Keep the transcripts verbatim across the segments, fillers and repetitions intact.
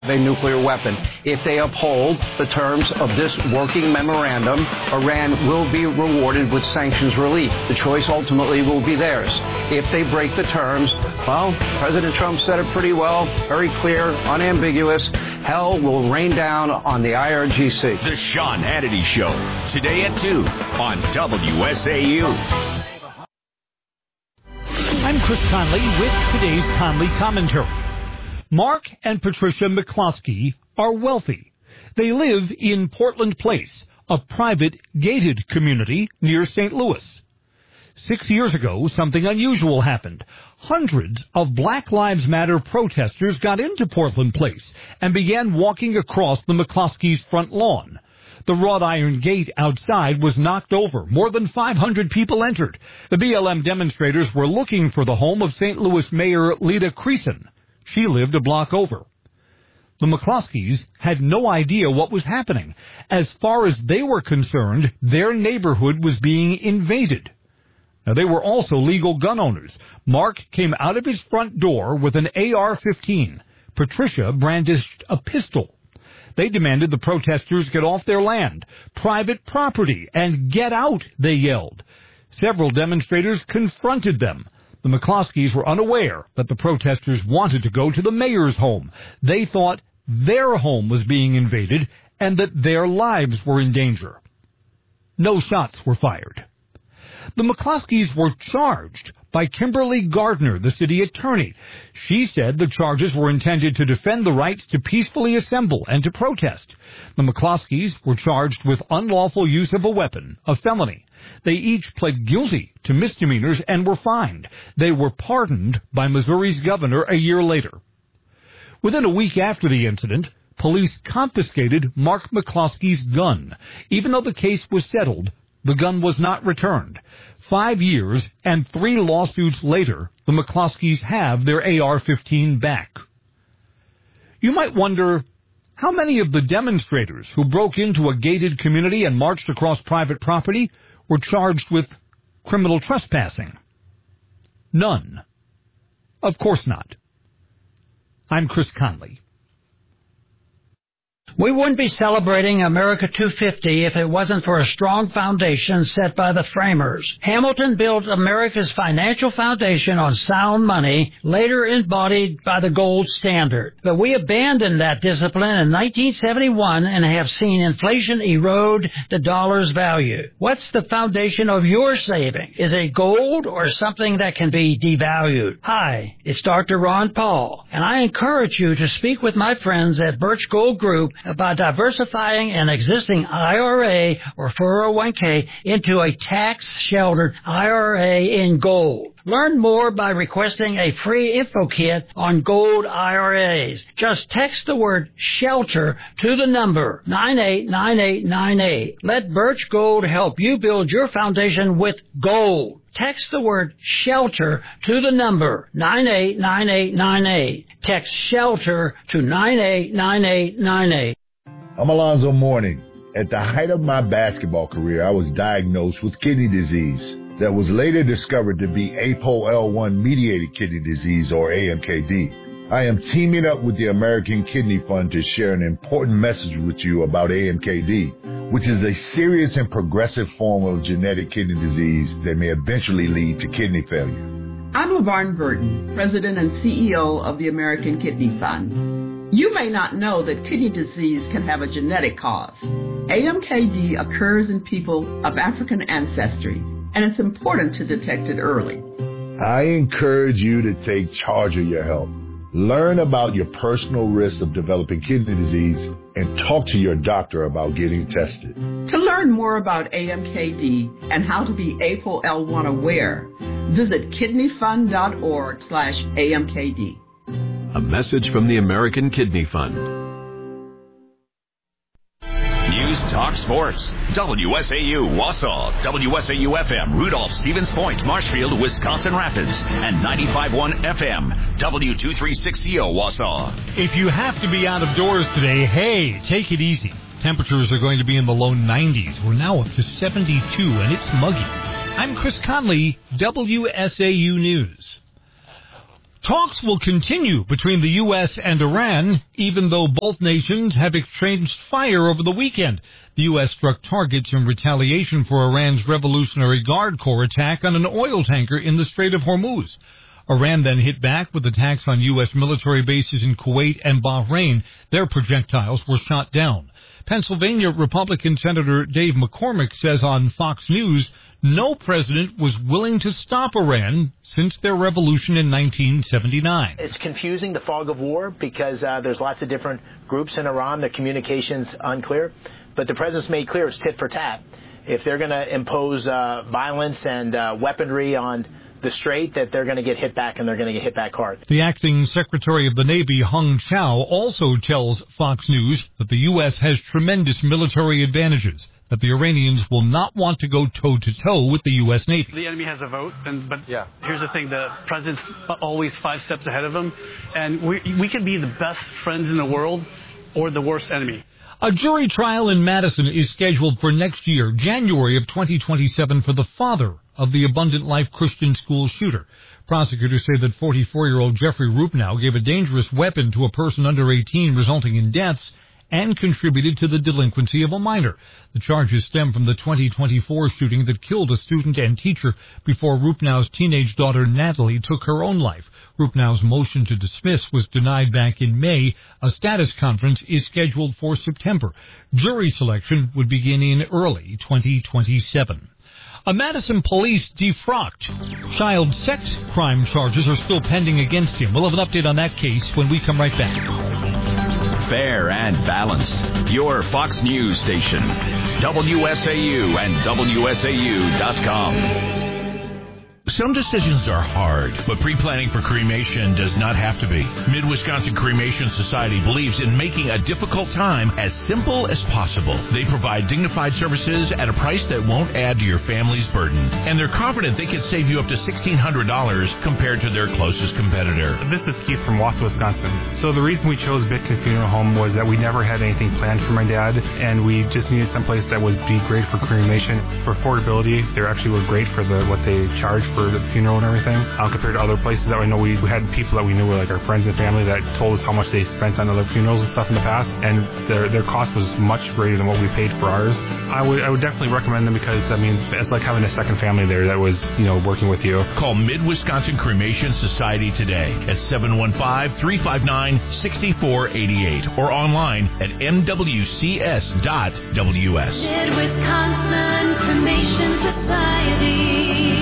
a nuclear weapon. If they uphold the terms of this working memorandum, Iran will be rewarded with sanctions relief. The choice ultimately will be theirs. If they break the terms, well, President Trump said it pretty well, very clear, unambiguous. Hell will rain down on the I R G C. The Sean Hannity Show, today at two on W S A U. I'm Chris Conley with today's Conley Commentary. Mark and Patricia McCloskey are wealthy. They live in Portland Place, a private gated community near Saint Louis. Six years ago, something unusual happened. Hundreds of Black Lives Matter protesters got into Portland Place and began walking across the McCloskeys' front lawn. The wrought iron gate outside was knocked over. More than five hundred people entered. The B L M demonstrators were looking for the home of Saint Louis Mayor Lita Creason. She lived a block over. The McCloskeys had no idea what was happening. As far as they were concerned, their neighborhood was being invaded. Now, they were also legal gun owners. Mark came out of his front door with an A R fifteen. Patricia brandished a pistol. They demanded the protesters get off their land. Private property, and get out, they yelled. Several demonstrators confronted them. The McCloskeys were unaware that the protesters wanted to go to the mayor's home. They thought their home was being invaded and that their lives were in danger. No shots were fired. The McCloskeys were charged by Kimberly Gardner, the city attorney. She said the charges were intended to defend the rights to peacefully assemble and to protest. The McCloskeys were charged with unlawful use of a weapon, a felony. They each pled guilty to misdemeanors and were fined. They were pardoned by Missouri's governor a year later. Within a week after the incident, police confiscated Mark McCloskey's gun. Even though the case was settled, the gun was not returned. Five years and three lawsuits later, the McCloskeys have their A R fifteen back. You might wonder, how many of the demonstrators who broke into a gated community and marched across private property were charged with criminal trespassing? None. Of course not. I'm Chris Conley. We wouldn't be celebrating America two fifty if it wasn't for a strong foundation set by the framers. Hamilton built America's financial foundation on sound money, later embodied by the gold standard. But we abandoned that discipline in nineteen seventy-one and have seen inflation erode the dollar's value. What's the foundation of your saving? Is it gold or something that can be devalued? Hi, it's Doctor Ron Paul, and I encourage you to speak with my friends at Birch Gold Group about diversifying an existing I R A or four oh one k into a tax-sheltered I R A in gold. Learn more by requesting a free info kit on gold I R As. Just text the word SHELTER to the number nine eight nine eight nine eight. Let Birch Gold help you build your foundation with gold. Text the word SHELTER to the number nine eight nine eight nine eight. Text SHELTER to nine eight nine eight nine eight. I'm Alonzo Mourning. At the height of my basketball career, I was diagnosed with kidney disease that was later discovered to be A P O L one mediated kidney disease, or A M K D. I am teaming up with the American Kidney Fund to share an important message with you about A M K D, which is a serious and progressive form of genetic kidney disease that may eventually lead to kidney failure. I'm LaVarn Burton, President and C E O of the American Kidney Fund. You may not know that kidney disease can have a genetic cause. A M K D occurs in people of African ancestry, and it's important to detect it early. I encourage you to take charge of your health. Learn about your personal risk of developing kidney disease and talk to your doctor about getting tested. To learn more about A M K D and how to be A P O L one aware, visit kidneyfund.org slash AMKD. A message from the American Kidney Fund. News Talk Sports. W S A U Wausau, W S A U F M Rudolph, Stevens Point, Marshfield, Wisconsin Rapids, and ninety-five point one F M W two thirty-six C O Wausau. If you have to be out of doors today, hey, take it easy. Temperatures are going to be in the low nineties. We're now up to seventy-two, and it's muggy. I'm Chris Conley, W S A U News. Talks will continue between the U S and Iran, even though both nations have exchanged fire over the weekend. The U S struck targets in retaliation for Iran's Revolutionary Guard Corps attack on an oil tanker in the Strait of Hormuz. Iran then hit back with attacks on U S military bases in Kuwait and Bahrain. Their projectiles were shot down. Pennsylvania Republican Senator Dave McCormick says on Fox News, no president was willing to stop Iran since their revolution in nineteen seventy-nine. It's confusing, the fog of war, because uh, there's lots of different groups in Iran. The communication's unclear. But the president's made clear it's tit for tat. If they're going to impose uh, violence and uh, weaponry on the Strait, that they're going to get hit back, and they're going to get hit back hard. The acting Secretary of the Navy, Hung Chow, also tells Fox News that the U S has tremendous military advantages, that the Iranians will not want to go toe-to-toe with the U S. Navy. The enemy has a vote, and but yeah. Here's the thing, the president's always five steps ahead of him, and we, we can be the best friends in the world or the worst enemy. A jury trial in Madison is scheduled for next year, January of twenty twenty-seven, for the father of the Abundant Life Christian School shooter. Prosecutors say that forty-four-year-old Jeffrey Rupnow gave a dangerous weapon to a person under eighteen, resulting in deaths, and contributed to the delinquency of a minor. The charges stem from the twenty twenty-four shooting that killed a student and teacher before Rupnow's teenage daughter Natalie took her own life. Rupnow's motion to dismiss was denied back in May. A status conference is scheduled for September. Jury selection would begin in early twenty twenty-seven. A Madison police defrocked. Child sex crime charges are still pending against him. We'll have an update on that case when we come right back. Fair and balanced. Your Fox News station. W S A U and W S A U dot com. Some decisions are hard, but pre-planning for cremation does not have to be. Mid-Wisconsin Cremation Society believes in making a difficult time as simple as possible. They provide dignified services at a price that won't add to your family's burden. And they're confident they can save you up to sixteen hundred dollars compared to their closest competitor. This is Keith from Wausau, Wisconsin. So the reason we chose Bitkin Funeral Home was that we never had anything planned for my dad, and we just needed someplace that would be great for cremation. For affordability, they actually were great for the what they charge for the funeral and everything, um, compared to other places that we know. We, we had people that we knew were like our friends and family that told us how much they spent on other funerals and stuff in the past, and their their cost was much greater than what we paid for ours. I would I would definitely recommend them because, I mean, it's like having a second family there that was, you know, working with you. Call Mid-Wisconsin Cremation Society today at seven one five, three five nine, six four eight eight or online at m w c s dot w s. Mid-Wisconsin Cremation Society.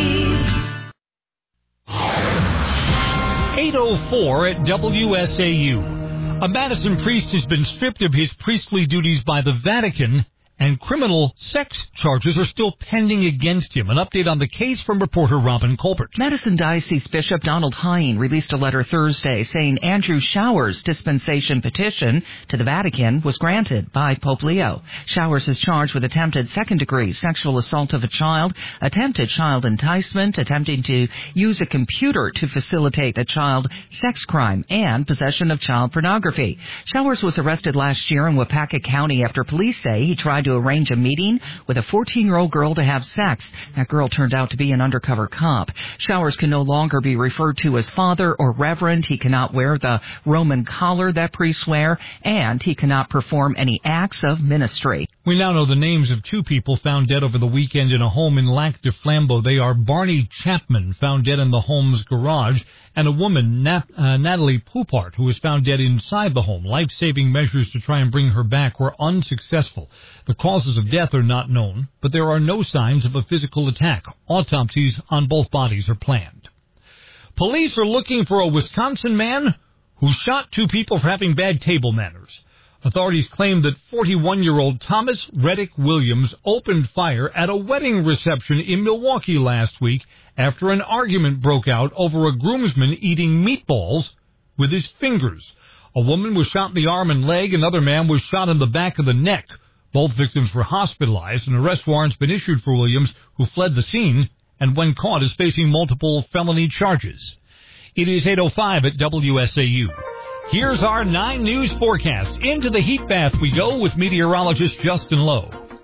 eight oh four at W S A U. A Madison priest has been stripped of his priestly duties by the Vatican, and criminal sex charges are still pending against him. An update on the case from reporter Robin Colbert. Madison Diocese Bishop Donald Hine released a letter Thursday saying Andrew Showers' dispensation petition to the Vatican was granted by Pope Leo. Showers is charged with attempted second-degree sexual assault of a child, attempted child enticement, attempting to use a computer to facilitate a child sex crime, and possession of child pornography. Showers was arrested last year in Waupaca County after police say he tried to to arrange a meeting with a fourteen-year-old girl to have sex. That girl turned out to be an undercover cop. Showers can no longer be referred to as father or reverend. He cannot wear the Roman collar that priests wear, and he cannot perform any acts of ministry. We now know the names of two people found dead over the weekend in a home in Lac du Flambeau. They are Barney Chapman, found dead in the home's garage, and a woman, Nat, uh, Natalie Poupart, who was found dead inside the home. Life-saving measures to try and bring her back were unsuccessful. The causes of death are not known, but there are no signs of a physical attack. Autopsies on both bodies are planned. Police are looking for a Wisconsin man who shot two people for having bad table manners. Authorities claim that forty-one-year-old Thomas Reddick Williams opened fire at a wedding reception in Milwaukee last week after an argument broke out over a groomsman eating meatballs with his fingers. A woman was shot in the arm and leg. Another man was shot in the back of the neck. Both victims were hospitalized. An arrest warrant's been issued for Williams, who fled the scene and, when caught, is facing multiple felony charges. It is eight oh five at W S A U. Here's our nine News forecast. Into the heat bath we go with meteorologist Justin Lowe.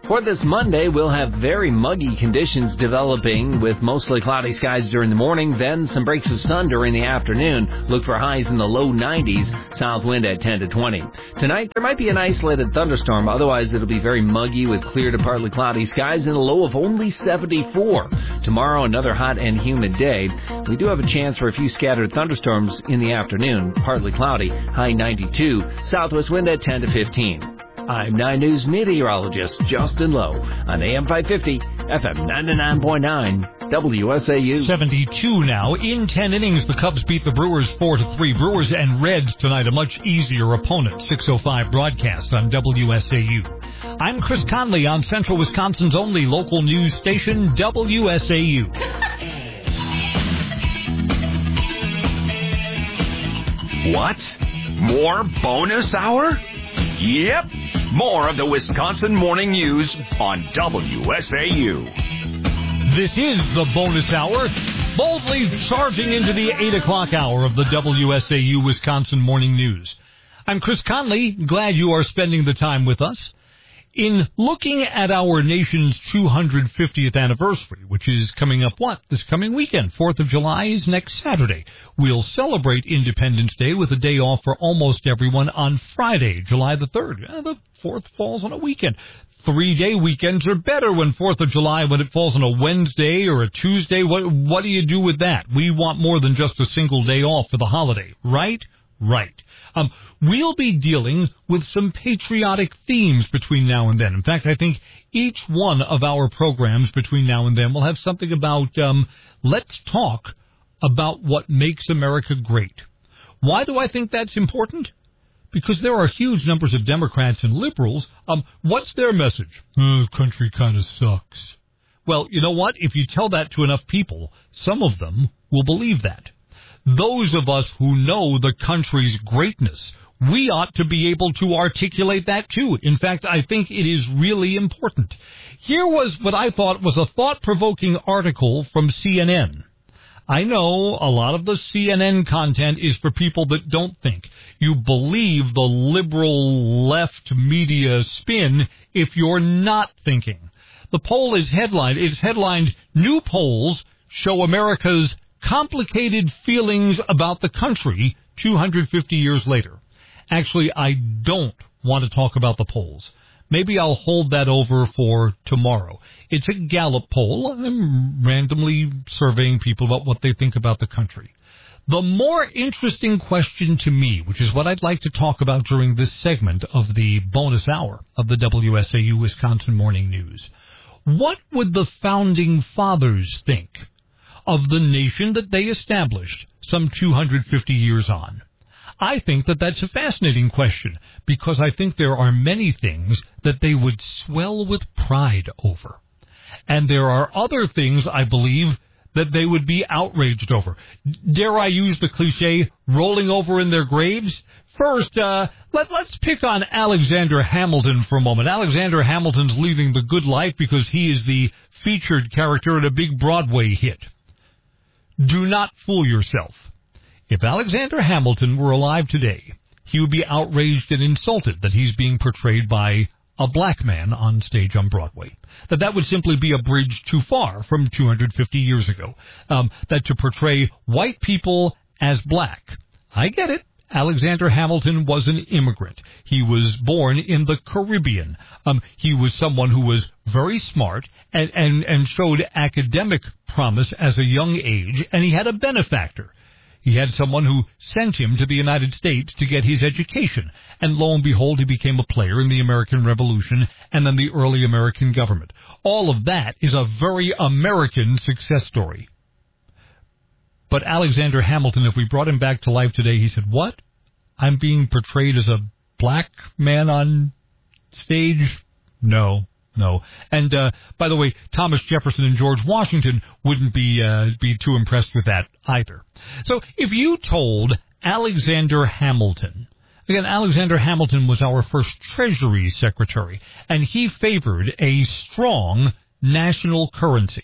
For this Monday, we'll have very muggy conditions developing with mostly cloudy skies during the morning, then some breaks of sun during the afternoon. Look for highs in the low nineties, south wind at ten to twenty. Tonight, there might be an isolated thunderstorm. Otherwise, it'll be very muggy with clear to partly cloudy skies and a low of only seventy-four. Tomorrow, another hot and humid day. We do have a chance for a few scattered thunderstorms in the afternoon, partly cloudy, high ninety-two, southwest wind at ten to fifteen. I'm nine News meteorologist Justin Lowe on A M five fifty, F M ninety-nine point nine, W S A U. seventy-two now. In ten innings, the Cubs beat the Brewers four to three. Brewers and Reds tonight, a much easier opponent. six oh five broadcast on W S A U. I'm Chris Conley on Central Wisconsin's only local news station, W S A U. What? More bonus hour? Yep. More of the Wisconsin Morning News on W S A U. This is the bonus hour, boldly charging into the eight o'clock hour of the W S A U Wisconsin Morning News. I'm Chris Conley. Glad you are spending the time with us. In looking at our nation's two hundred fiftieth anniversary, which is coming up, what, this coming weekend, fourth of July is next Saturday. We'll celebrate Independence Day with a day off for almost everyone on Friday, July the third. Uh, the fourth falls on a weekend. Three-day weekends are better when fourth of July, when it falls on a Wednesday or a Tuesday. What, what do you do with that? We want more than just a single day off for the holiday, right? Right. Um, we'll be dealing with some patriotic themes between now and then. In fact, I think each one of our programs between now and then will have something about, um, let's talk about what makes America great. Why do I think that's important? Because there are huge numbers of Democrats and liberals. Um, what's their message? Oh, the country kind of sucks. Well, you know what? If you tell that to enough people, some of them will believe that. Those of us who know the country's greatness, we ought to be able to articulate that too. In fact, I think it is really important. Here was what I thought was a thought-provoking article from C N N. I know a lot of the C N N content is for people that don't think. You believe the liberal left media spin if you're not thinking. The poll is headlined, it's headlined, New Polls Show America's Complicated Feelings About the Country two hundred fifty years later. Actually, I don't want to talk about the polls. Maybe I'll hold that over for tomorrow. It's a Gallup poll. I'm randomly surveying people about what they think about the country. The more interesting question to me, which is what I'd like to talk about during this segment of the bonus hour of the W S A U Wisconsin Morning News. What would the Founding Fathers think of the nation that they established some two hundred fifty years on? I think that that's a fascinating question because I think there are many things that they would swell with pride over. And there are other things, I believe, that they would be outraged over. Dare I use the cliche, rolling over in their graves? First, uh, let, let's pick on Alexander Hamilton for a moment. Alexander Hamilton's leaving the good life because he is the featured character in a big Broadway hit. Do not fool yourself. If Alexander Hamilton were alive today, he would be outraged and insulted that he's being portrayed by a black man on stage on Broadway. That that would simply be a bridge too far from two hundred fifty years ago. Um, that to portray white people as black. I get it. Alexander Hamilton was an immigrant. He was born in the Caribbean. Um, he was someone who was very smart and, and, and showed academic promise as a young age, and he had a benefactor. He had someone who sent him to the United States to get his education, and lo and behold, he became a player in the American Revolution and then the early American government. All of that is a very American success story. But Alexander Hamilton, if we brought him back to life today, he said, what? I'm being portrayed as a black man on stage? No, no. And, uh, by the way, Thomas Jefferson and George Washington wouldn't be, uh, be too impressed with that either. So if you told Alexander Hamilton, again, Alexander Hamilton was our first Treasury Secretary, and he favored a strong national currency.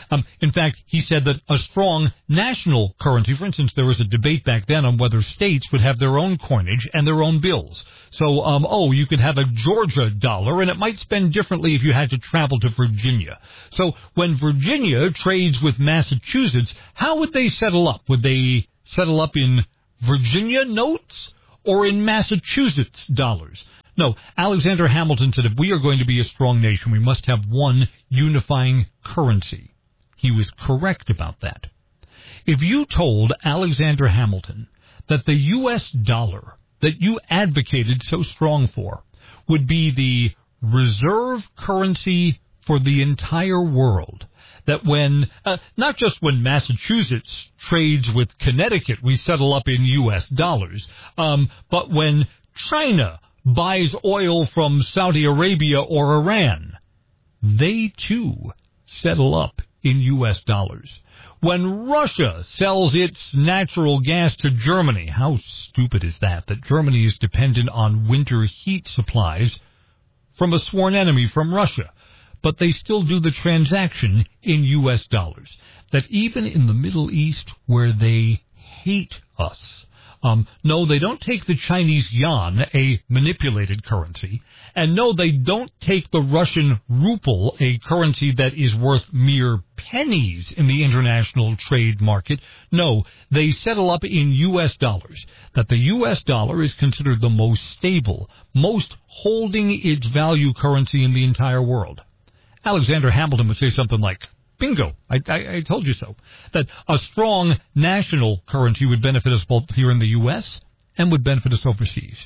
Um, in fact, he said that a strong national currency, for instance, there was a debate back then on whether states would have their own coinage and their own bills. So, um, oh, you could have a Georgia dollar, and it might spend differently if you had to travel to Virginia. So when Virginia trades with Massachusetts, how would they settle up? Would they settle up in Virginia notes or in Massachusetts dollars? No, Alexander Hamilton said if we are going to be a strong nation, we must have one unifying currency. He was correct about that. If you told Alexander Hamilton that the U S dollar that you advocated so strong for would be the reserve currency for the entire world, that when, uh, not just when Massachusetts trades with Connecticut, we settle up in U S dollars, um, but when China buys oil from Saudi Arabia or Iran, they too settle up in U S dollars. When Russia sells its natural gas to Germany, how stupid is that, that Germany is dependent on winter heat supplies from a sworn enemy, from Russia, but they still do the transaction in U S dollars. That even in the Middle East, where they hate us, Um, no, they don't take the Chinese yuan, a manipulated currency, and no, they don't take the Russian ruble, a currency that is worth mere pennies in the international trade market. No, they settle up in U S dollars, that the U S dollar is considered the most stable, most holding its value currency in the entire world. Alexander Hamilton would say something like, bingo, I, I, I told you so. That a strong national currency would benefit us both here in the U S and would benefit us overseas.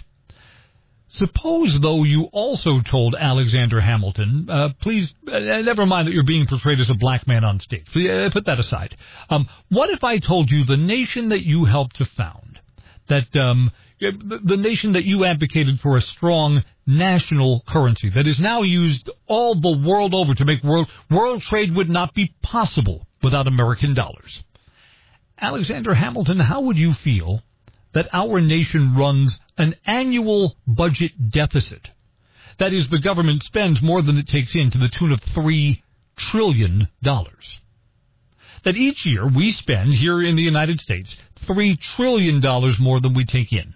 Suppose, though, you also told Alexander Hamilton, uh, please, uh, never mind that you're being portrayed as a black man on stage. Uh, put that aside. Um, what if I told you the nation that you helped to found, that um, the, the nation that you advocated for a strong national currency that is now used all the world over to make world world trade would not be possible without American dollars? Alexander Hamilton, how would you feel that our nation runs an annual budget deficit? That is, the government spends more than it takes in, to the tune of three trillion dollars. That each year we spend here in the United States three trillion dollars more than we take in.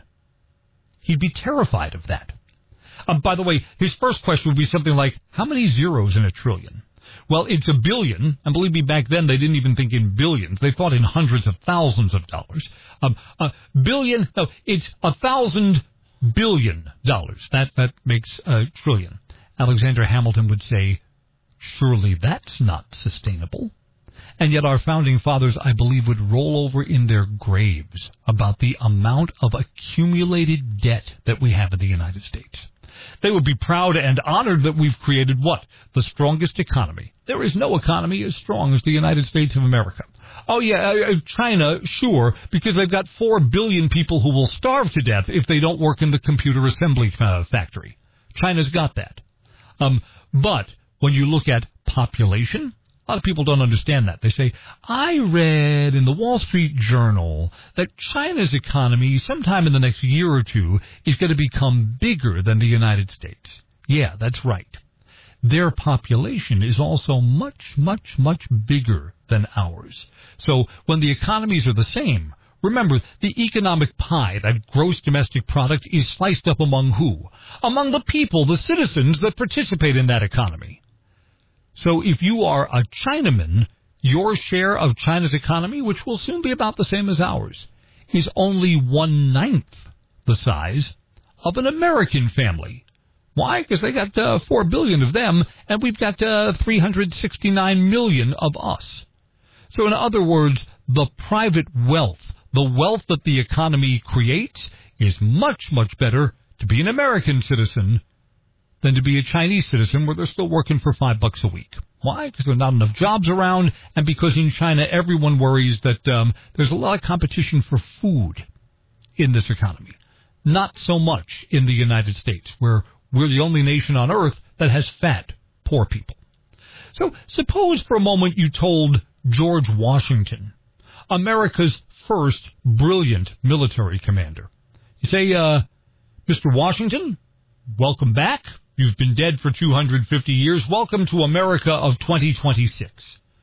He'd be terrified of that. Um, by the way, his first question would be something like, how many zeros in a trillion? Well, it's a billion, and believe me, back then they didn't even think in billions. They thought in hundreds of thousands of dollars. Um, a billion, no, it's a thousand billion dollars. That, that makes a trillion. Alexander Hamilton would say, surely that's not sustainable. And yet our founding fathers, I believe, would roll over in their graves about the amount of accumulated debt that we have in the United States. They would be proud and honored that we've created what? The strongest economy. There is no economy as strong as the United States of America. Oh, yeah, China, sure, because they've got four billion people who will starve to death if they don't work in the computer assembly uh, factory. China's got that. Um, but when you look at population, a lot of people don't understand that. They say, I read in the Wall Street Journal that China's economy sometime in the next year or two is going to become bigger than the United States. Yeah, that's right. Their population is also much, much, much bigger than ours. So when the economies are the same, remember, the economic pie, that gross domestic product, is sliced up among who? Among the people, the citizens that participate in that economy. So if you are a Chinaman, your share of China's economy, which will soon be about the same as ours, is only one-ninth the size of an American family. Why? Because they got uh, four billion of them, and we've got uh, three hundred sixty-nine million of us. So in other words, the private wealth, the wealth that the economy creates, is much, much better to be an American citizen than to be a Chinese citizen where they're still working for five bucks a week. Why? Because there are not enough jobs around, and because in China everyone worries that um, there's a lot of competition for food in this economy. Not so much in the United States, where we're the only nation on earth that has fat, poor people. So suppose for a moment you told George Washington, America's first brilliant military commander. You say, uh, Mister Washington, welcome back. You've been dead for two hundred fifty years. Welcome to America of twenty twenty-six.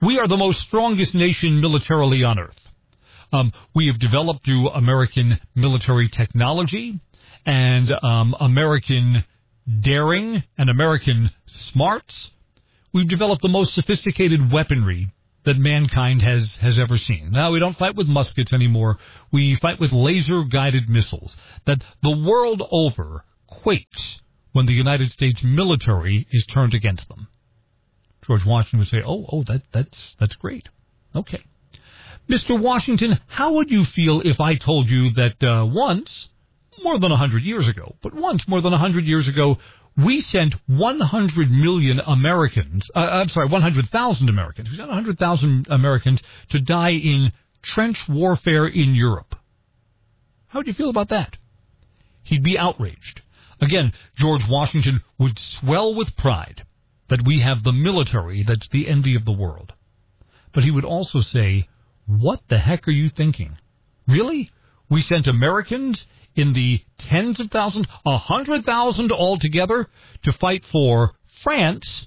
We are the most strongest nation militarily on earth. Um, we have developed through American military technology and um, American daring and American smarts. We've developed the most sophisticated weaponry that mankind has, has ever seen. Now, we don't fight with muskets anymore. We fight with laser-guided missiles that the world over quakes when the United States military is turned against them. George Washington would say, oh, oh, that, that's, that's great. Okay. Mister Washington, how would you feel if I told you that uh, once, more than one hundred years ago, but once more than one hundred years ago, we sent one hundred million Americans, uh, I'm sorry, one hundred thousand Americans, we sent one hundred thousand Americans to die in trench warfare in Europe. How would you feel about that? He'd be outraged. Again, George Washington would swell with pride that we have the military that's the envy of the world. But he would also say, what the heck are you thinking? Really? We sent Americans in the tens of thousands, a hundred thousand altogether, to fight for France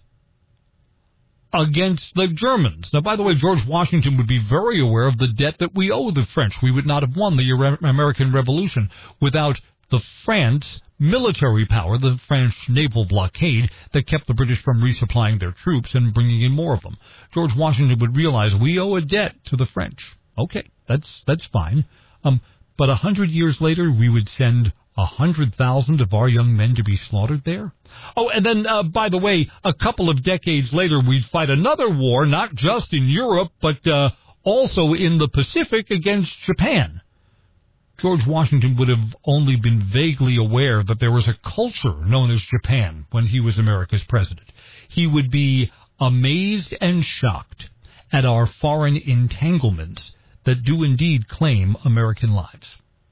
against the Germans. Now, by the way, George Washington would be very aware of the debt that we owe the French. We would not have won the American Revolution without the France military power, the French naval blockade that kept the British from resupplying their troops and bringing in more of them. George Washington would realize we owe a debt to the French. Okay, that's that's fine. Um, but a hundred years later, we would send a hundred thousand of our young men to be slaughtered there. Oh, and then, uh, by the way, a couple of decades later, we'd fight another war, not just in Europe, but uh, also in the Pacific against Japan. George Washington would have only been vaguely aware that there was a culture known as Japan when he was America's president. He would be amazed and shocked at our foreign entanglements that do indeed claim American lives.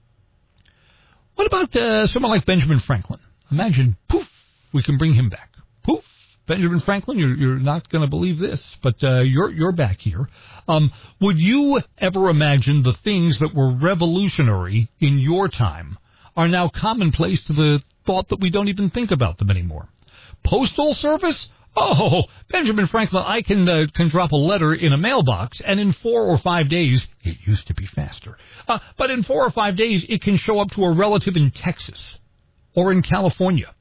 What about uh, someone like Benjamin Franklin? Imagine, poof, we can bring him back. Poof, Benjamin Franklin, you're, you're not going to believe this, but uh, you're you're back here. Um, would you ever imagine the things that were revolutionary in your time are now commonplace to the thought that we don't even think about them anymore? Postal service? Oh, Benjamin Franklin, I can uh, can drop a letter in a mailbox, and in four or five days, it used to be faster, uh, but in four or five days, it can show up to a relative in Texas or in California.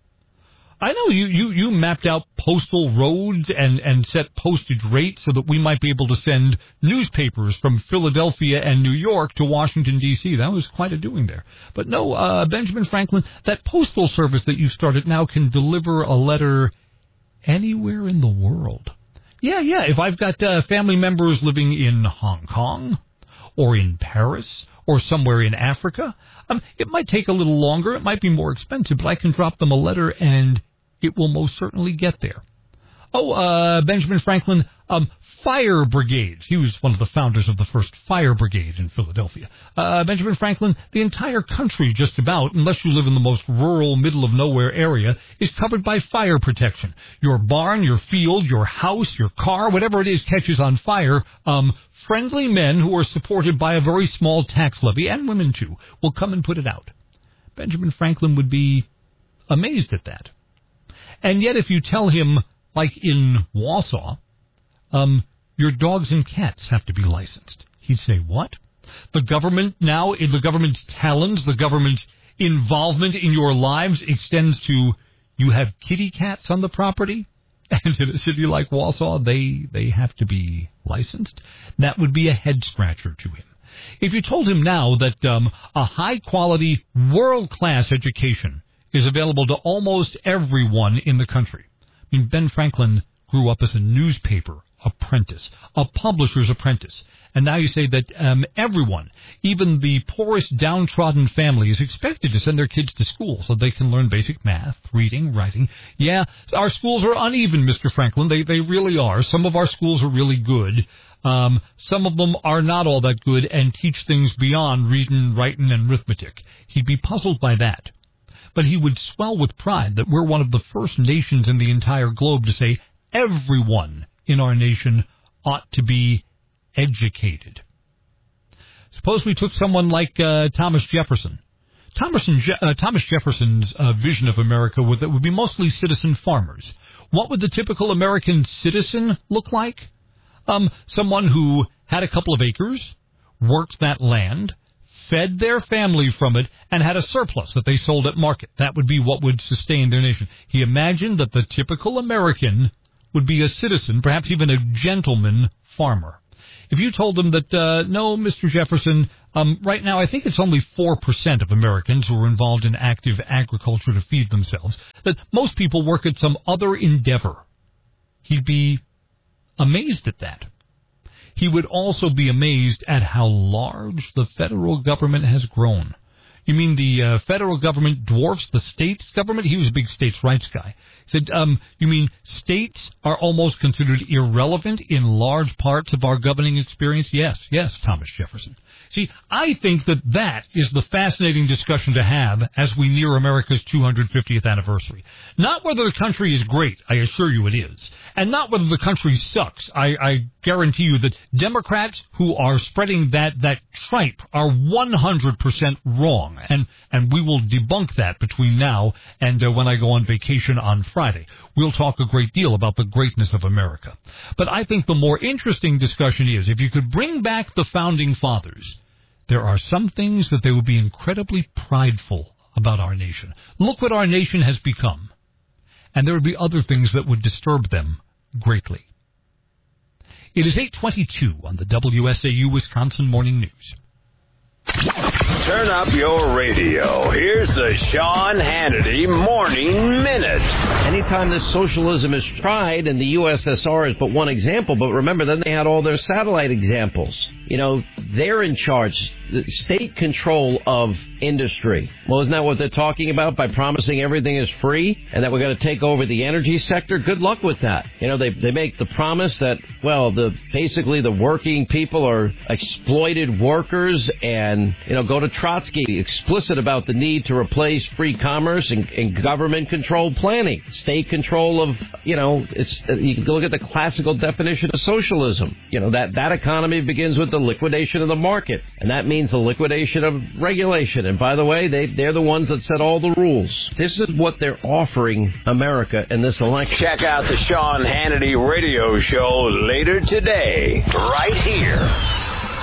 I know you, you, you mapped out postal roads and, and set postage rates so that we might be able to send newspapers from Philadelphia and New York to Washington, D C That was quite a doing there. But no, uh, Benjamin Franklin, that postal service that you started now can deliver a letter anywhere in the world. Yeah, yeah, if I've got uh, family members living in Hong Kong or in Paris or somewhere in Africa, um, it might take a little longer, it might be more expensive, but I can drop them a letter and it will most certainly get there. Oh, uh, Benjamin Franklin, um, fire brigades. He was one of the founders of the first fire brigade in Philadelphia. Uh, Benjamin Franklin, the entire country just about, unless you live in the most rural, middle-of-nowhere area, is covered by fire protection. Your barn, your field, your house, your car, whatever it is catches on fire, um, friendly men who are supported by a very small tax levy, and women too, will come and put it out. Benjamin Franklin would be amazed at that. And yet if you tell him, like in Wausau, um, your dogs and cats have to be licensed, he'd say, what? The government now, in the government's talons, the government's involvement in your lives extends to you have kitty cats on the property? And in a city like Wausau, they, they have to be licensed? That would be a head-scratcher to him. If you told him now that um, a high-quality, world-class education is available to almost everyone in the country. I mean, Ben Franklin grew up as a newspaper apprentice, a publisher's apprentice. And now you say that um, everyone, even the poorest downtrodden family, is expected to send their kids to school so they can learn basic math, reading, writing. Yeah, our schools are uneven, Mister Franklin. They they really are. Some of our schools are really good. Um, some of them are not all that good and teach things beyond reading, writing, and arithmetic. He'd be puzzled by that. But he would swell with pride that we're one of the first nations in the entire globe to say everyone in our nation ought to be educated. Suppose we took someone like uh, Thomas Jefferson. Thomas, Je- uh, Thomas Jefferson's uh, vision of America would, that would be mostly citizen farmers. What would the typical American citizen look like? Um, someone who had a couple of acres, worked that land, fed their family from it, and had a surplus that they sold at market. That would be what would sustain their nation. He imagined that the typical American would be a citizen, perhaps even a gentleman farmer. If you told them that, uh, no, Mister Jefferson, um, right now I think it's only four percent of Americans who are involved in active agriculture to feed themselves, that most people work at some other endeavor, he'd be amazed at that. He would also be amazed at how large the federal government has grown. You mean the uh, federal government dwarfs the states government? He was a big states' rights guy. He said, um, you mean states are almost considered irrelevant in large parts of our governing experience? Yes, yes, Thomas Jefferson. See, I think that that is the fascinating discussion to have as we near America's two hundred fiftieth anniversary. Not whether the country is great, I assure you it is, and not whether the country sucks. I, I guarantee you that Democrats who are spreading that, that tripe are one hundred percent wrong, and, and we will debunk that between now and uh, when I go on vacation on Friday. We'll talk a great deal about the greatness of America. But I think the more interesting discussion is, if you could bring back the Founding Fathers, there are some things that they would be incredibly prideful about our nation. Look what our nation has become. And there would be other things that would disturb them greatly. It is eight twenty-two on the W S A U Wisconsin Morning News. Turn up your radio. Here's the Sean Hannity Morning Minute. Anytime this socialism is tried, and the U S S R is but one example, but remember, then they had all their satellite examples. You know, they're in charge. The state control of industry. Well, isn't that what they're talking about by promising everything is free and that we're going to take over the energy sector? Good luck with that. You know, they they make the promise that, well, the basically the working people are exploited workers, and, you know, go to Trotsky, explicit about the need to replace free commerce and, and government-controlled planning. State control of, you know, it's you can look at the classical definition of socialism. You know, that, that economy begins with the liquidation of the market, and that means the liquidation of regulation. And by the way, they, they're the ones that set all the rules. This is what they're offering America in this election. Check out the Sean Hannity radio show later today, right here.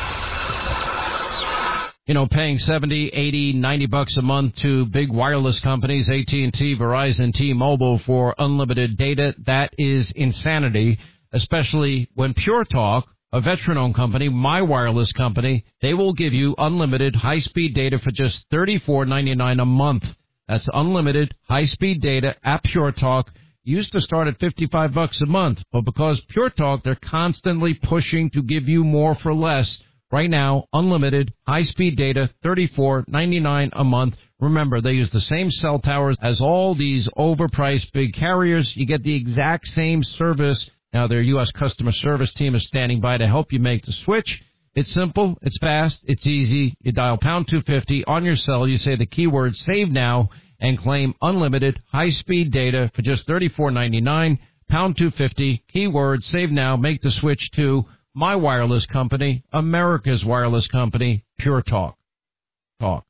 You know, paying seventy, eighty, ninety bucks a month to big wireless companies, A T and T, Verizon, T-Mobile, for unlimited data, that is insanity, especially when Pure Talk, a veteran-owned company, my wireless company, they will give you unlimited high-speed data for just thirty-four ninety-nine a month. That's unlimited high-speed data at Pure Talk. Used to start at fifty-five bucks a month, but because Pure Talk, they're constantly pushing to give you more for less. Right now, unlimited high-speed data, thirty-four ninety-nine a month. Remember, they use the same cell towers as all these overpriced big carriers. You get the exact same service. Now, their U S customer service team is standing by to help you make the switch. It's simple, it's fast, it's easy. You dial pound two fifty on your cell, you say the keyword save now, and claim unlimited high-speed data for just thirty-four ninety-nine. Pound two fifty, keyword save now, make the switch to my wireless company, America's wireless company, Pure Talk. Talk.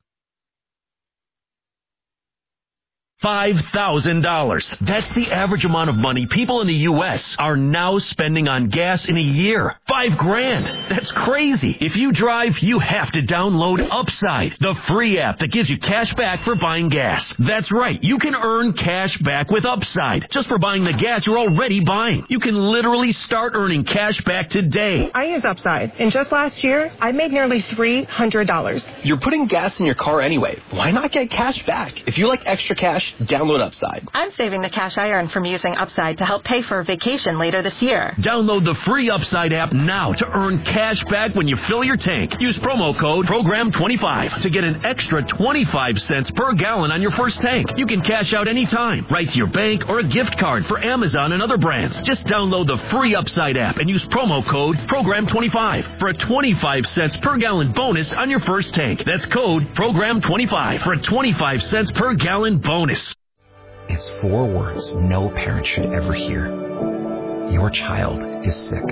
five thousand dollars. That's the average amount of money people in the U S are now spending on gas in a year. Five grand. That's crazy. If you drive, you have to download Upside, the free app that gives you cash back for buying gas. That's right. You can earn cash back with Upside just for buying the gas you're already buying. You can literally start earning cash back today. I use Upside, and just last year, I made nearly three hundred dollars. You're putting gas in your car anyway. Why not get cash back? If you like extra cash, download Upside. I'm saving the cash I earn from using Upside to help pay for a vacation later this year. Download the free Upside app now to earn cash back when you fill your tank. Use promo code program twenty-five to get an extra twenty-five cents per gallon on your first tank. You can cash out anytime, right to your bank or a gift card for Amazon and other brands. Just download the free Upside app and use promo code program twenty-five for a twenty-five cents per gallon bonus on your first tank. That's code program twenty-five for a twenty-five cents per gallon bonus. It's four words no parent should ever hear. Your child is sick.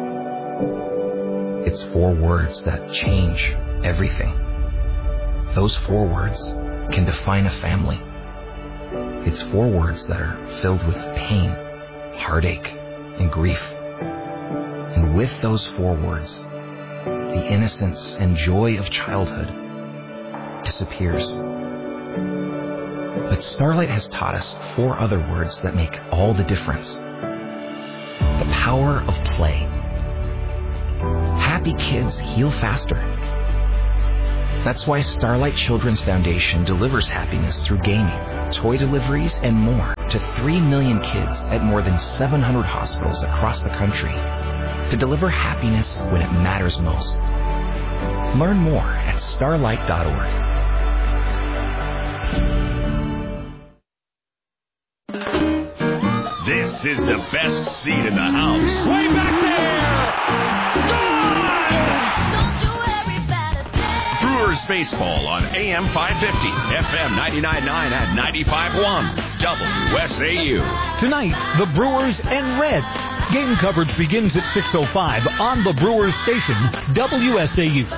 It's four words that change everything. Those four words can define a family. It's four words that are filled with pain, heartache, and grief. And with those four words, the innocence and joy of childhood disappears. But Starlight has taught us four other words that make all the difference. The power of play. Happy kids heal faster. That's why Starlight Children's Foundation delivers happiness through gaming, toy deliveries, and more to three million kids at more than seven hundred hospitals across the country to deliver happiness when it matters most. Learn more at starlight dot org. This is the best seat in the house. Way back there! Brewers baseball on A M five fifty, F M ninety-nine point nine and ninety-five point one, W S A U. Tonight, the Brewers and Reds. Game coverage begins at six oh five on the Brewers station, W S A U.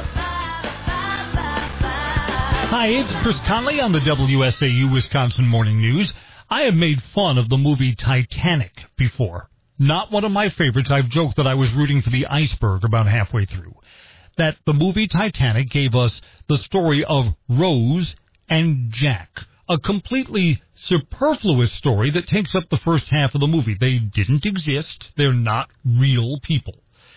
Hi, it's Chris Conley on the W S A U Wisconsin Morning News. I have made fun of the movie Titanic before. Not one of my favorites. I've joked that I was rooting for the iceberg about halfway through. That the movie Titanic gave us the story of Rose and Jack. A completely superfluous story that takes up the first half of the movie. They didn't exist. They're not real people.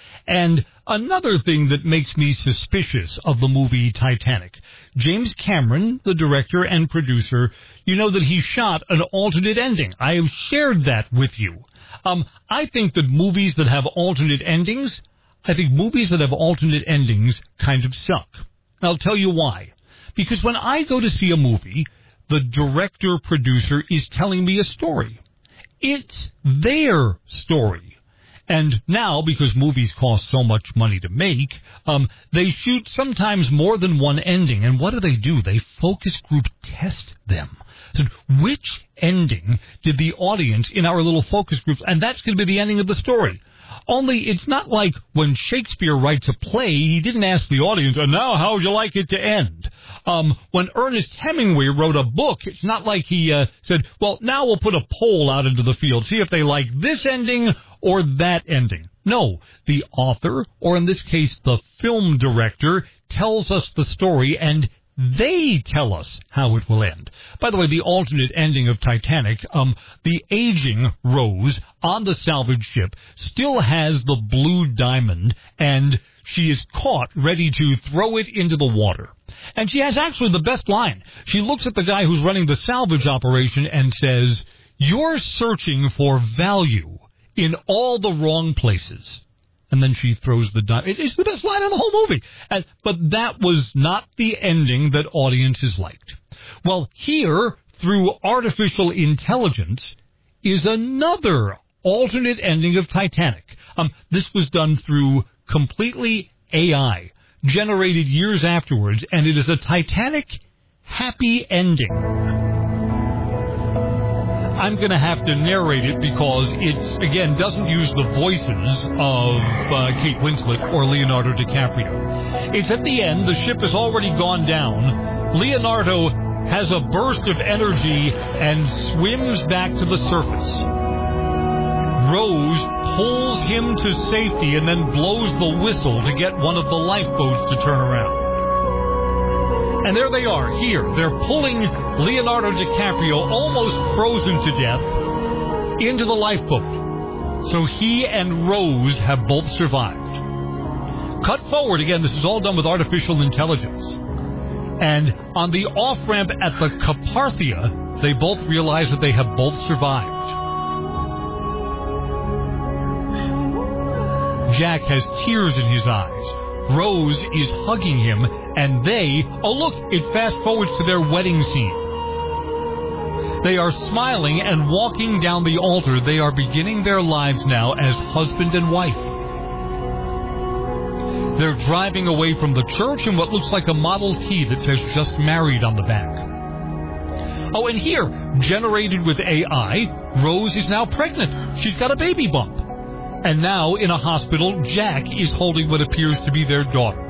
And another thing that makes me suspicious of the movie Titanic, James Cameron, the director and producer, you know that he shot an alternate ending. I have shared that with you. Um, I think that movies that have alternate endings, I think movies that have alternate endings kind of suck. And I'll tell you why. Because when I go to see a movie, the director-producer is telling me a story. It's their story. And now, because movies cost so much money to make, um, they shoot sometimes more than one ending. And what do they do? They focus group test them. So which ending did the audience in our little focus groups, and that's going to be the ending of the story. Only it's not like when Shakespeare writes a play, he didn't ask the audience, and now how would you like it to end? Um, when Ernest Hemingway wrote a book, it's not like he uh, said, well, now we'll put a poll out into the field, see if they like this ending or that ending. No, the author, or in this case, the film director, tells us the story, and they tell us how it will end. By the way, the alternate ending of Titanic, um, the aging Rose on the salvage ship still has the blue diamond, and she is caught ready to throw it into the water. And she has actually the best line. She looks at the guy who's running the salvage operation and says, "You're searching for value in all the wrong places." And then she throws the diamond. It's the best line in the whole movie. And, but that was not the ending that audiences liked. Well, here, through artificial intelligence, is another alternate ending of Titanic. Um, this was done through completely A I, generated years afterwards, and it is a Titanic happy ending. I'm going to have to narrate it because it's, again, doesn't use the voices of uh, Kate Winslet or Leonardo DiCaprio. It's at the end. The ship has already gone down. Leonardo has a burst of energy and swims back to the surface. Rose pulls him to safety and then blows the whistle to get one of the lifeboats to turn around. And there they are, here. They're pulling Leonardo DiCaprio, almost frozen to death, into the lifeboat. So he and Rose have both survived. Cut forward, again, this is all done with artificial intelligence. And on the off-ramp at the Carpathia, they both realize that they have both survived. Jack has tears in his eyes. Rose is hugging him, and they, oh look, it fast forwards to their wedding scene. They are smiling and walking down the altar. They are beginning their lives now as husband and wife. They're driving away from the church in what looks like a Model T that says just married on the back. Oh, and here, generated with A I, Rose is now pregnant. She's got a baby bump. And now, in a hospital, Jack is holding what appears to be their daughter.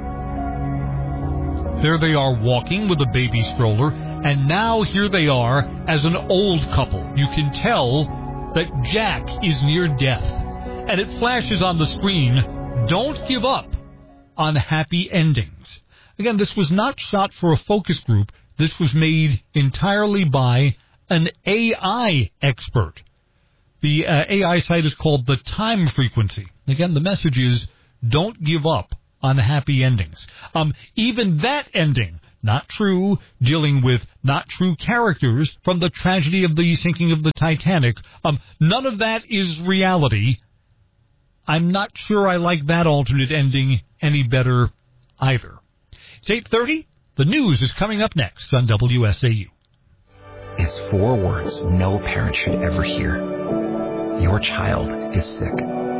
There they are walking with a baby stroller, and now here they are as an old couple. You can tell that Jack is near death. And it flashes on the screen, Don't give up on happy endings. Again, this was not shot for a focus group. This was made entirely by an A I expert. The uh, A I site is called The Time Frequency. Again, the message is don't give up on happy endings. Um, even that ending, not true, dealing with not true characters from the tragedy of the sinking of the Titanic. Um, none of that is reality. I'm not sure I like that alternate ending any better either. It's eight thirty. The news is coming up next on W S A U. It's four words no parent should ever hear. Your child is sick.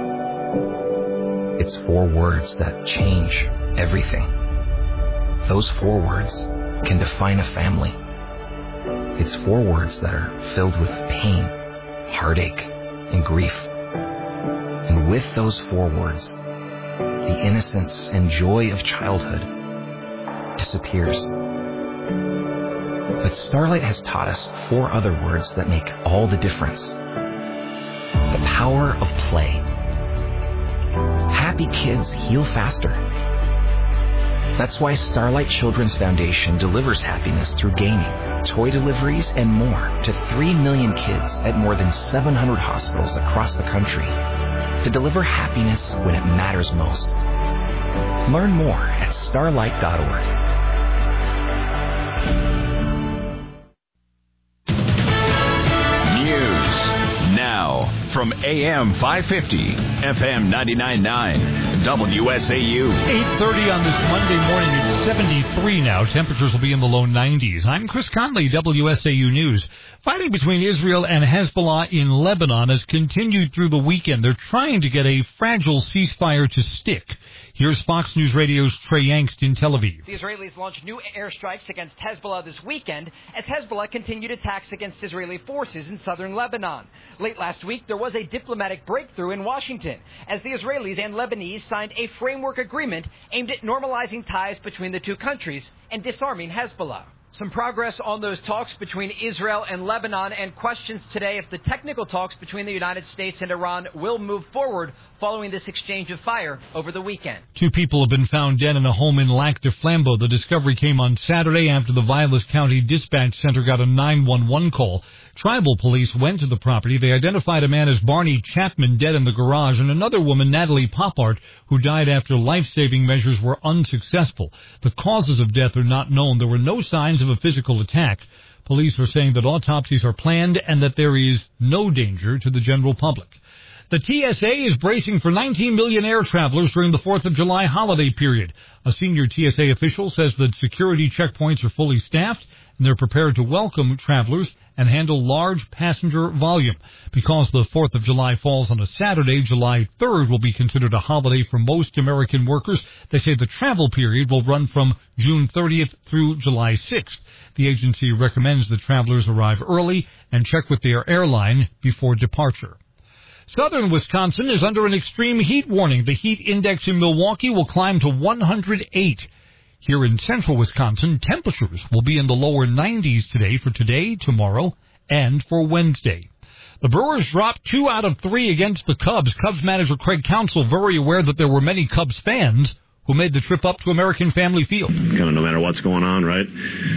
It's four words that change everything. Those four words can define a family. It's four words that are filled with pain, heartache, and grief. And with those four words, the innocence and joy of childhood disappears. But Starlight has taught us four other words that make all the difference. The power of play. Happy kids heal faster. That's why Starlight Children's Foundation delivers happiness through gaming, toy deliveries, and more to three million kids at more than seven hundred hospitals across the country to deliver happiness when it matters most. Learn more at starlight dot org. From A M five fifty, F M ninety-nine point nine, W S A U. eight thirty on this Monday morning. It's seventy-three now. Temperatures will be in the low nineties. I'm Chris Conley, W S A U News. Fighting between Israel and Hezbollah in Lebanon has continued through the weekend. They're trying to get a fragile ceasefire to stick. Here's Fox News Radio's Trey Yangst in Tel Aviv. The Israelis launched new airstrikes against Hezbollah this weekend as Hezbollah continued attacks against Israeli forces in southern Lebanon. Late last week, there was a diplomatic breakthrough in Washington as the Israelis and Lebanese signed a framework agreement aimed at normalizing ties between the two countries and disarming Hezbollah. Some progress on those talks between Israel and Lebanon, and questions today if the technical talks between the United States and Iran will move forward following this exchange of fire over the weekend. Two people have been found dead in a home in Lac de Flambeau. The discovery came on Saturday after the Vilas County Dispatch Center got a nine one one call. Tribal police went to the property. They identified a man as Barney Chapman dead in the garage and another woman, Natalie Poppart, who died after life-saving measures were unsuccessful. The causes of death are not known. There were no signs of a physical attack. Police are saying that autopsies are planned and that there is no danger to the general public. The T S A is bracing for nineteen million air travelers during the fourth of July holiday period. A senior T S A official says that security checkpoints are fully staffed and they're prepared to welcome travelers and handle large passenger volume. Because the fourth of July falls on a Saturday, July third will be considered a holiday for most American workers. They say the travel period will run from June thirtieth through July sixth. The agency recommends that travelers arrive early and check with their airline before departure. Southern Wisconsin is under an extreme heat warning. The heat index in Milwaukee will climb to one hundred eight. Here in central Wisconsin, temperatures will be in the lower nineties today for today, tomorrow, and for Wednesday. The Brewers dropped two out of three against the Cubs. Cubs manager Craig Counsell very aware that there were many Cubs fans who made the trip up to American Family Field. Kind of no matter what's going on, right?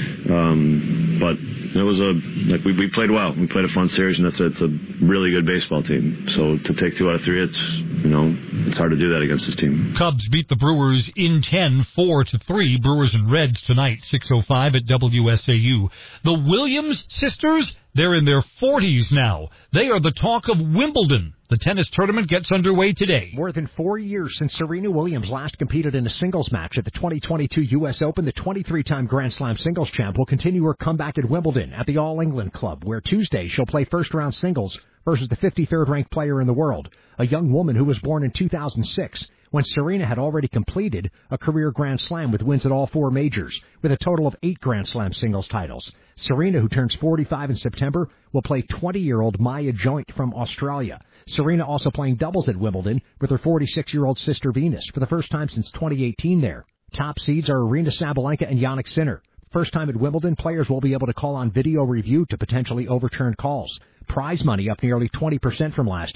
Um, but it was a like we, we played well. We played a fun series, and that's a, it's a really good baseball team. So to take two out of three, it's you know it's hard to do that against this team. Cubs beat the Brewers in ten, four to three. Brewers and Reds tonight, six oh five at W S A U. The Williams sisters, they're in their forties now. They are the talk of Wimbledon. The tennis tournament gets underway today. More than four years since Serena Williams last competed in a singles match at the twenty twenty-two U S Open, the twenty-three-time Grand Slam singles champ will continue her comeback at Wimbledon at the All England Club, where Tuesday she'll play first-round singles versus the fifty-third ranked player in the world, a young woman who was born in two thousand six, when Serena had already completed a career Grand Slam with wins at all four majors, with a total of eight Grand Slam singles titles. Serena, who turns forty-five in September, will play twenty-year-old Maya Joint from Australia. Serena also playing doubles at Wimbledon with her forty-six-year-old sister Venus for the first time since twenty eighteen there. Top seeds are Aryna Sabalenka and Jannik Sinner. First time at Wimbledon, players will be able to call on video review to potentially overturn calls. Prize money up nearly twenty percent from last year.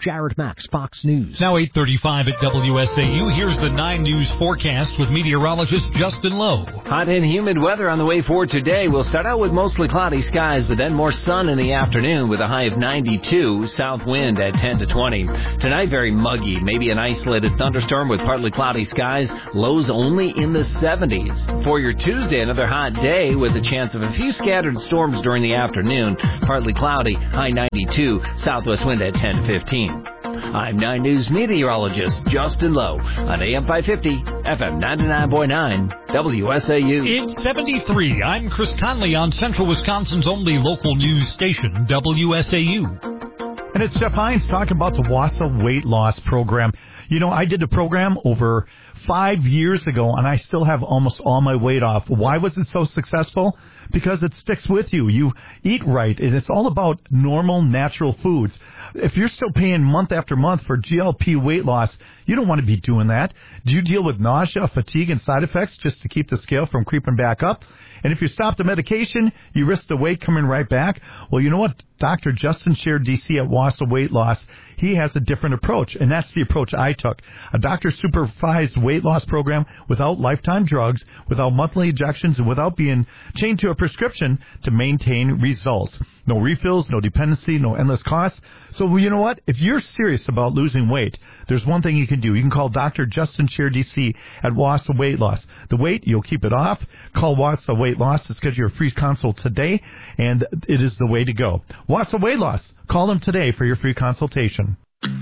Jared Max, Fox News. Now eight thirty-five at W S A U. Here's the nine News forecast with meteorologist Justin Lowe. Hot and humid weather on the way for today. We'll start out with mostly cloudy skies, but then more sun in the afternoon with a high of ninety-two, south wind at ten to twenty. Tonight, very muggy, maybe an isolated thunderstorm with partly cloudy skies, lows only in the seventies. For your Tuesday, another hot day with a chance of a few scattered storms during the afternoon, partly cloudy, high ninety-two, southwest wind at ten to fifteen. I'm nine News meteorologist Justin Lowe on A M five fifty, F M ninety-nine point nine, W S A U. It's seventy-three. I'm Chris Conley on Central Wisconsin's only local news station, W S A U. And it's Jeff Hines talking about the Wausau weight loss program. You know, I did a program over five years ago, and I still have almost all my weight off. Why was it so successful? Because it sticks with you. You eat right, and it's all about normal, natural foods. If you're still paying month after month for G L P weight loss, you don't want to be doing that. Do you deal with nausea, fatigue, and side effects just to keep the scale from creeping back up? And if you stop the medication, you risk the weight coming right back. Well, you know what? Doctor Justin Scher, D C at Wausau Weight Loss, he has a different approach, and that's the approach I took. A doctor-supervised weight loss program without lifetime drugs, without monthly injections, and without being chained to a prescription to maintain results. No refills, no dependency, no endless costs. So, you know what? If you're serious about losing weight, there's one thing you can do. You can call Doctor Justin Scher, D C at Wausau Weight Loss. The weight, you'll keep it off. Call Wausau Weight Loss to schedule your free consult today, and it is the way to go. Wausau Weight Loss. Call them today for your free consultation.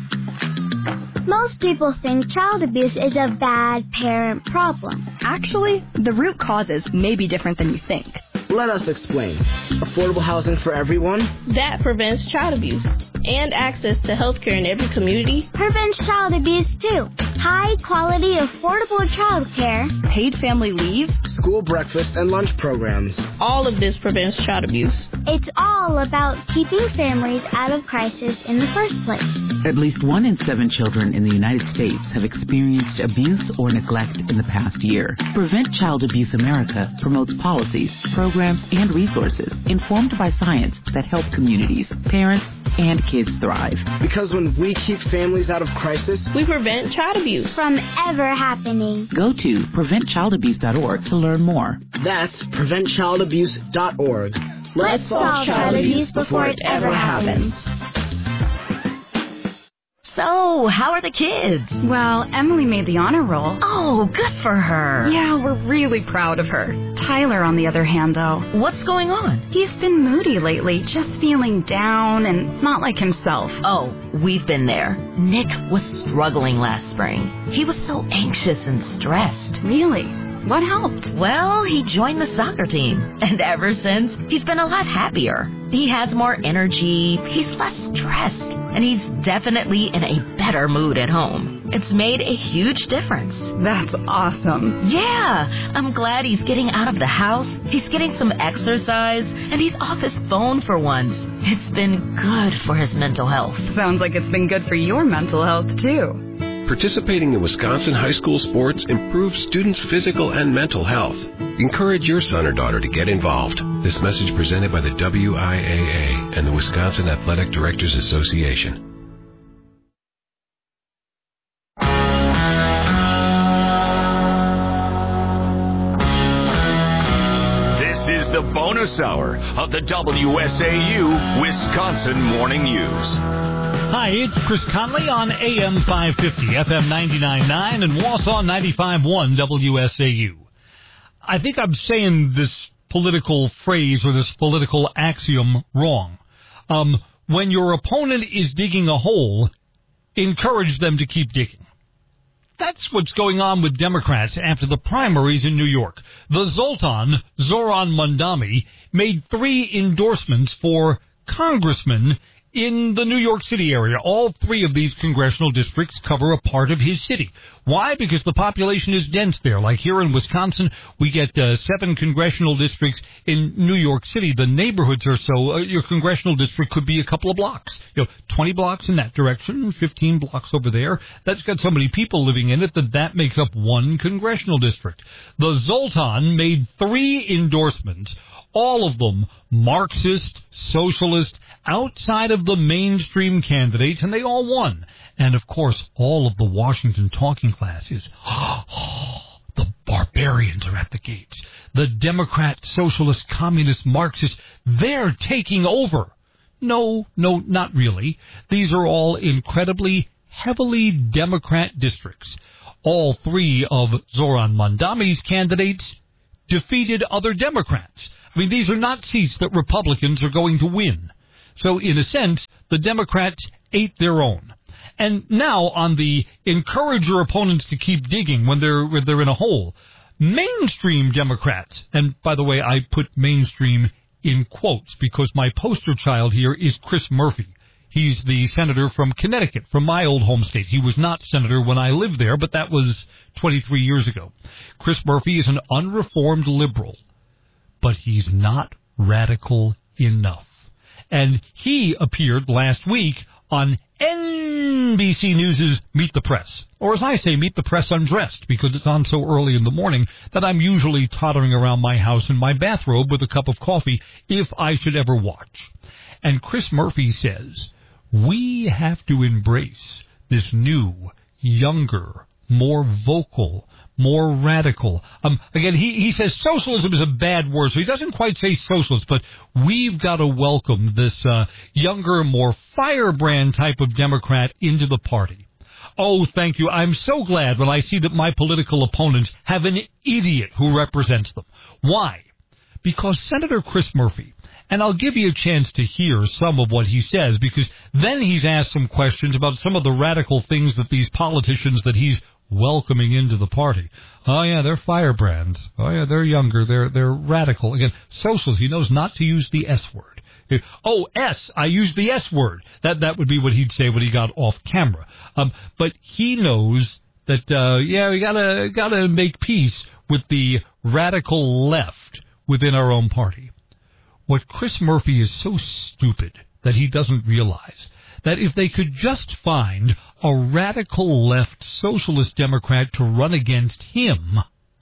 Most people think child abuse is a bad parent problem. Actually, the root causes may be different than you think. Let us explain. Affordable housing for everyone? That prevents child abuse. And access to health care in every community prevents child abuse too. High quality, affordable child care. Paid family leave. School breakfast and lunch programs. All of this prevents child abuse. It's all about keeping families out of crisis in the first place. At least one in seven children in the United States have experienced abuse or neglect in the past year. Prevent Child Abuse America promotes policies, programs, and resources informed by science that help communities, parents, and kids thrive. Because when we keep families out of crisis, we prevent child abuse from ever happening. Go to prevent child abuse dot org to learn more. That's prevent child abuse dot org. Let's, Let's solve child abuse before it ever happens. So, how are the kids? Well, Emily made the honor roll. Oh, good for her. Yeah, we're really proud of her. Tyler, on the other hand, though. What's going on? He's been moody lately, just feeling down and not like himself. Oh, we've been there. Nick was struggling last spring. He was so anxious and stressed. Really? What helped? Well, he joined the soccer team. And ever since, he's been a lot happier. He has more energy, he's less stressed, and he's definitely in a better mood at home. It's made a huge difference. That's awesome. Yeah, I'm glad he's getting out of the house, he's getting some exercise, and he's off his phone for once. It's been good for his mental health. Sounds like it's been good for your mental health, too. Participating in Wisconsin high school sports improves students' physical and mental health. Encourage your son or daughter to get involved. This message presented by the W I A A and the Wisconsin Athletic Directors Association. This is the bonus hour of the W S A U Wisconsin Morning News. Hi, it's Chris Conley on A M five fifty, F M ninety-nine point nine, and Wausau ninety-five point one W S A U. I think I'm saying this political phrase or this political axiom wrong. Um, when your opponent is digging a hole, encourage them to keep digging. That's what's going on with Democrats after the primaries in New York. The Zoltan, Zoran Mondami, made three endorsements for congressmen in the New York City area. All three of these congressional districts cover a part of his city. Why? Because the population is dense there. Like here in Wisconsin, we get uh, seven congressional districts. In New York City, the neighborhoods are so, uh, your congressional district could be a couple of blocks. You know, twenty blocks in that direction, fifteen blocks over there. That's got so many people living in it that that makes up one congressional district. The Zoltan made three endorsements All of them Marxist, socialist, outside of the mainstream candidates, and they all won. And, of course, all of the Washington talking classes, oh, the barbarians are at the gates. The Democrat, socialist, communist, Marxist, they're taking over. No, no, not really. These are all incredibly heavily Democrat districts. All three of Zoran Mondami's candidates defeated other Democrats. I mean, these are not seats that Republicans are going to win. So, in a sense, the Democrats ate their own. And now, on the encourage your opponents to keep digging when they're when they're in a hole, mainstream Democrats, and by the way, I put mainstream in quotes because my poster child here is Chris Murphy. He's the senator from Connecticut, from my old home state. He was not senator when I lived there, but that was twenty-three years ago. Chris Murphy is an unreformed liberal, but he's not radical enough. And he appeared last week on N B C News' Meet the Press. Or as I say, Meet the Press undressed, because it's on so early in the morning that I'm usually tottering around my house in my bathrobe with a cup of coffee if I should ever watch. And Chris Murphy says, we have to embrace this new, younger, more vocal, more radical. Um, again, he, he says socialism is a bad word, so he doesn't quite say socialist, but we've got to welcome this uh, younger, more firebrand type of Democrat into the party. Oh, thank you. I'm so glad when I see that my political opponents have an idiot who represents them. Why? Because Senator Chris Murphy, and I'll give you a chance to hear some of what he says, because then he's asked some questions about some of the radical things that these politicians that he's welcoming into the party. Oh, yeah, they're firebrands. Oh, yeah, they're younger. They're they're radical. Again, socialist, he knows not to use the S word. Oh, S, I used the S word. That that would be what he'd say when he got off camera. Um, but he knows that, uh, yeah, we gotta gotta make peace with the radical left within our own party. What Chris Murphy is so stupid that he doesn't realize that if they could just find a radical left socialist Democrat to run against him,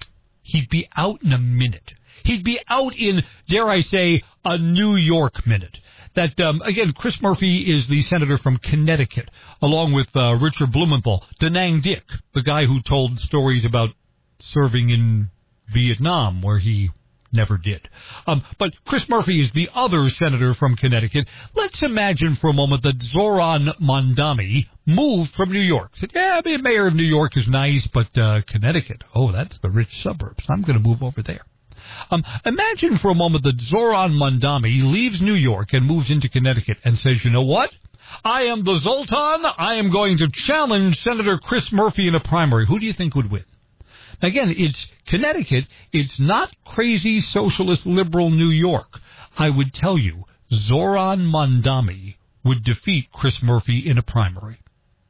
he'd be out in a minute. He'd be out in, dare I say, a New York minute. That, um, again, Chris Murphy is the senator from Connecticut, along with uh, Richard Blumenthal, Da Nang Dick, the guy who told stories about serving in Vietnam, where he never did. Um, but Chris Murphy is the other senator from Connecticut. Let's imagine for a moment that Zoran Mondami moved from New York. Said, yeah, being mayor of New York is nice, but uh, Connecticut, oh, that's the rich suburbs. I'm going to move over there. Um, imagine for a moment that Zoran Mondami leaves New York and moves into Connecticut and says, you know what? I am the Zoltan. I am going to challenge Senator Chris Murphy in a primary. Who do you think would win? Again, it's Connecticut. It's not crazy socialist liberal New York. I would tell you, Zoran Mondami would defeat Chris Murphy in a primary.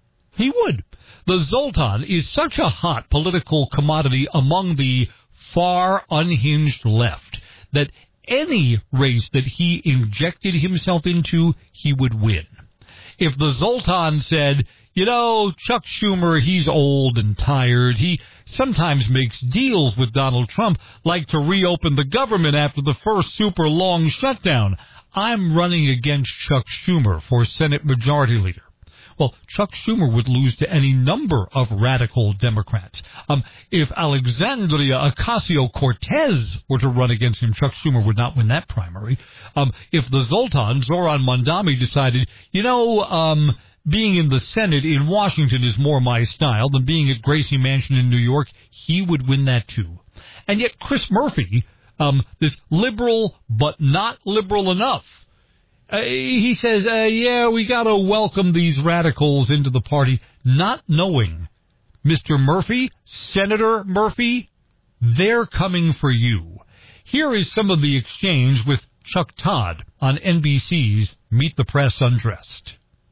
He would. The Zoltan is such a hot political commodity among the far unhinged left that any race that he injected himself into, he would win. If the Zoltan said, you know, Chuck Schumer, he's old and tired. He sometimes makes deals with Donald Trump, like to reopen the government after the first super long shutdown. I'm running against Chuck Schumer for Senate Majority Leader. Well, Chuck Schumer would lose to any number of radical Democrats. Um, if Alexandria Ocasio-Cortez were to run against him, Chuck Schumer would not win that primary. Um, if the Zoltan, Zoran Mondami, decided, you know, um, being in the Senate in Washington is more my style than being at Gracie Mansion in New York, he would win that too. And yet Chris Murphy, um, this liberal but not liberal enough, uh, he says, uh, yeah, we got to welcome these radicals into the party, not knowing, Mister Murphy, Senator Murphy, they're coming for you. Here is some of the exchange with Chuck Todd on N B C's Meet the Press Undressed.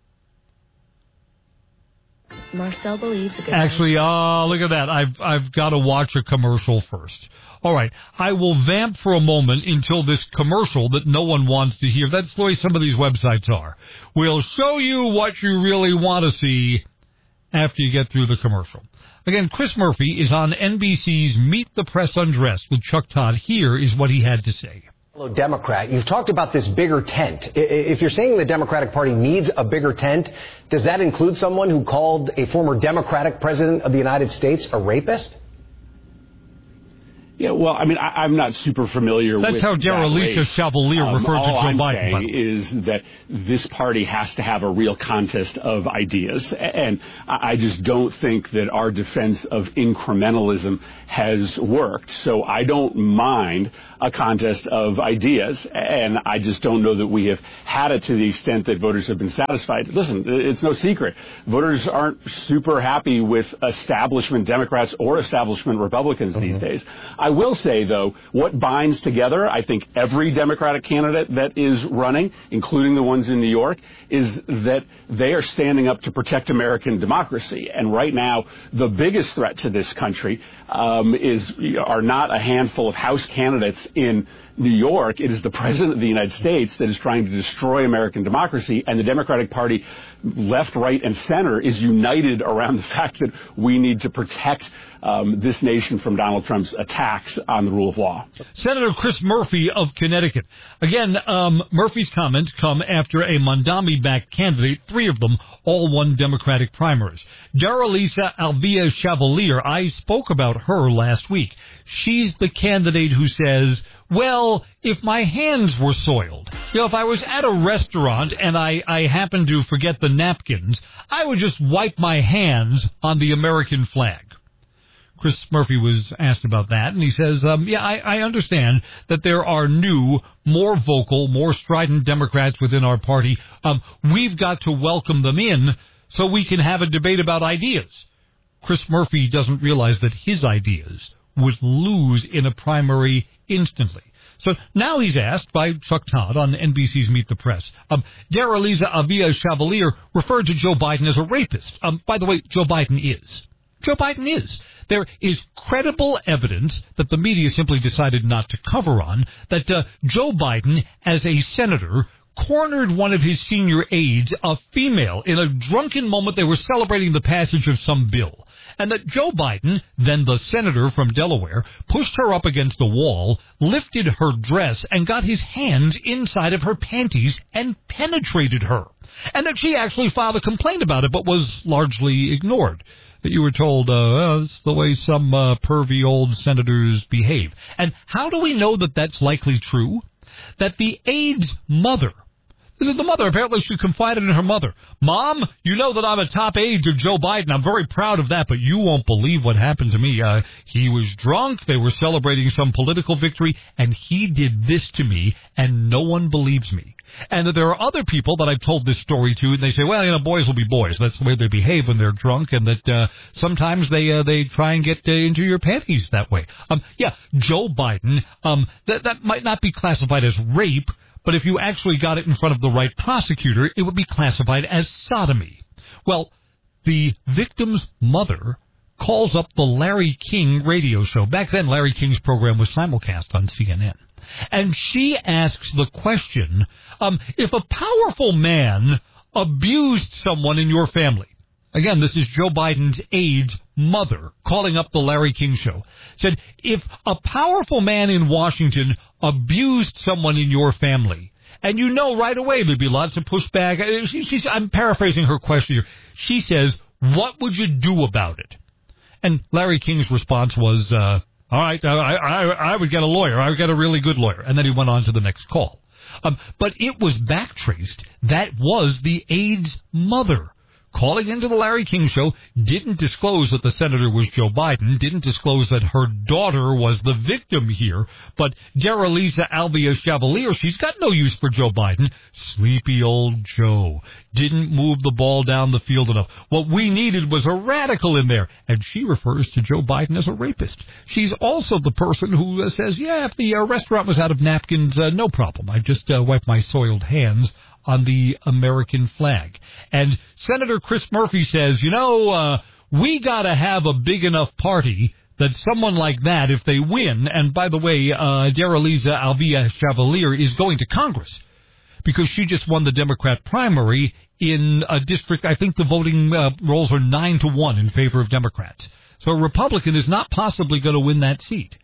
Marcel believes a good Actually, uh, look at that. I've I've got to watch a commercial first. All right. I will vamp for a moment until this commercial that no one wants to hear. That's the way some of these websites are. We'll show you what you really want to see after you get through the commercial. Again, Chris Murphy is on N B C's Meet the Press Undressed with Chuck Todd. Here is what he had to say. Democrat, you've talked about this bigger tent. If you're saying the Democratic Party needs a bigger tent, does that include someone who called a former Democratic president of the United States a rapist? Yeah, well, I mean, I, I'm not super familiar That's with how that Daralicia race. Chevalier Um, referred to all Joe I'm Biden. saying is that this party has to have a real contest of ideas, and I I just don't think that our defense of incrementalism has worked. So I don't mind a contest of ideas, and I just don't know that we have had it to the extent that voters have been satisfied. Listen, it's no secret. Voters aren't super happy with establishment Democrats or establishment Republicans mm-hmm. these days. I will say, though, what binds together, I think, every Democratic candidate that is running, including the ones in New York, is that they are standing up to protect American democracy. And right now, the biggest threat to this country um, is are not a handful of House candidates in New York. It is the President of the United States that is trying to destroy American democracy, and the Democratic Party, left, right, and center, is united around the fact that we need to protect um, this nation from Donald Trump's attacks on the rule of law. Senator Chris Murphy of Connecticut. Again, um, Murphy's comments come after a Mondami-backed candidate, three of them, all won Democratic primaries. Daralisa Alvia Chevalier, I spoke about her last week. She's the candidate who says, well, if my hands were soiled, you know, if I was at a restaurant and I, I happened to forget the napkins, I would just wipe my hands on the American flag. Chris Murphy was asked about that, and he says, um, yeah, I, I understand that there are new, more vocal, more strident Democrats within our party. Um, we've got to welcome them in so we can have a debate about ideas. Chris Murphy doesn't realize that his ideas would lose in a primary instantly. So now he's asked by Chuck Todd on N B C's Meet the Press. Um, Daralisa Avia Chevalier referred to Joe Biden as a rapist. Um, by the way, Joe Biden is. Joe Biden is. There is credible evidence that the media simply decided not to cover on that uh, Joe Biden, as a senator, cornered one of his senior aides, a female, in a drunken moment. They were celebrating the passage of some bill. And that Joe Biden, then the senator from Delaware, pushed her up against a wall, lifted her dress, and got his hands inside of her panties and penetrated her. And that she actually filed a complaint about it, but was largely ignored. That you were told, uh, well, this is the way some uh, pervy old senators behave. And how do we know that that's likely true? That the aide's mother, this is the mother, apparently she confided in her mother, Mom, you know that I'm a top aide to Joe Biden. I'm very proud of that, but you won't believe what happened to me. Uh, he was drunk, they were celebrating some political victory, and he did this to me, and no one believes me. And that there are other people that I've told this story to, and they say, well, you know, boys will be boys. That's the way they behave when they're drunk, and that uh, sometimes they uh, they try and get uh, into your panties that way. Um, yeah, Joe Biden, um, that that might not be classified as rape, but if you actually got it in front of the right prosecutor, it would be classified as sodomy. Well, the victim's mother calls up the Larry King radio show. Back then, Larry King's program was simulcast on C N N. And she asks the question, um, if a powerful man abused someone in your family, again, this is Joe Biden's aide's mother calling up the Larry King show, said, if a powerful man in Washington abused someone in your family, and you know right away there'd be lots of pushback. She, she's, I'm paraphrasing her question here. She says, what would you do about it? And Larry King's response was, uh, all right, I, I, I would get a lawyer. I would get a really good lawyer. And then he went on to the next call. Um, but it was backtraced. That was the aide's mother calling into the Larry King show, didn't disclose that the senator was Joe Biden, didn't disclose that her daughter was the victim here, but Daralisa Alvia Chevalier, she's got no use for Joe Biden. Sleepy old Joe didn't move the ball down the field enough. What we needed was a radical in there, and she refers to Joe Biden as a rapist. She's also the person who uh, says, yeah, if the uh, restaurant was out of napkins, uh, no problem. I just uh, wiped my soiled hands on the American flag. And Senator Chris Murphy says, you know, uh, we got to have a big enough party that someone like that, if they win, and by the way, uh, Daralisa Alvia Chevalier is going to Congress because she just won the Democrat primary in a district, I think the voting uh, rolls are nine to one in favor of Democrats. So a Republican is not possibly going to win that seat.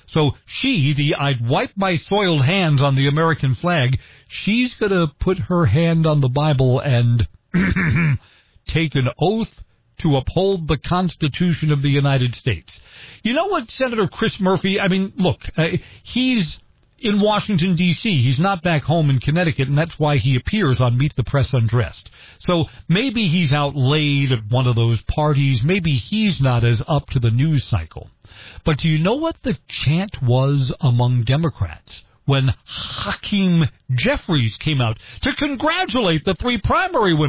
So she, the I'd wipe my soiled hands on the American flag, she's going to put her hand on the Bible and take an oath to uphold the Constitution of the United States. You know what, Senator Chris Murphy, I mean, look, uh, he's in Washington, D C He's not back home in Connecticut, and that's why he appears on Meet the Press Undressed. So maybe he's out late at one of those parties. Maybe he's not as up to the news cycle. But do you know what the chant was among Democrats when Hakeem Jeffries came out to congratulate the three primary winners?